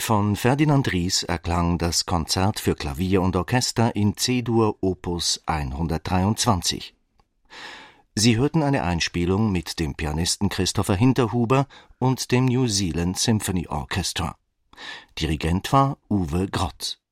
Von Ferdinand Ries erklang das Konzert für Klavier und Orchester in C-Dur Opus 123. Sie hörten eine Einspielung mit dem Pianisten Christopher Hinterhuber und dem New Zealand Symphony Orchestra. Dirigent war Uwe Grott.